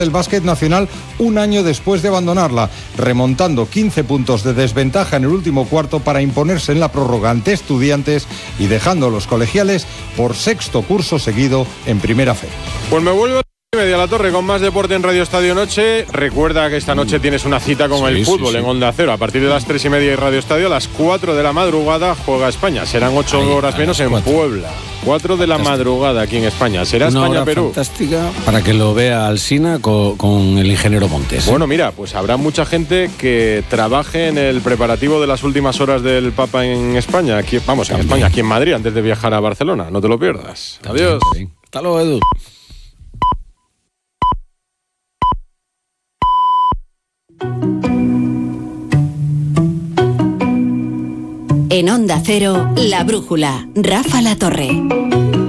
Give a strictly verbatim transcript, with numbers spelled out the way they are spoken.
El básquet nacional un año después de abandonarla, remontando quince puntos de desventaja en el último cuarto para imponerse en la prórroga ante Estudiantes y dejando a los colegiales por sexto curso seguido en Primera Fe. Pues me vuelvo media a la torre con más deporte en Radio Estadio Noche. Recuerda que esta noche tienes una cita con sí, el fútbol sí, sí. en Onda Cero. A partir de las tres y media y Radio Estadio, a las cuatro de la madrugada juega España. Serán ocho Ahí, horas menos en cuatro. Puebla. cuatro de la madrugada aquí en España. Será España-Perú. Fantástica para que lo vea Alsina con, con el ingeniero Montes. Bueno, mira, pues habrá mucha gente que trabaje en el preparativo de las últimas horas del Papa en España. Aquí, vamos, en También. España, aquí en Madrid, antes de viajar a Barcelona. No te lo pierdas. También. Adiós. Hasta luego, Edu. En Onda Cero, La Brújula, Rafa La Torre.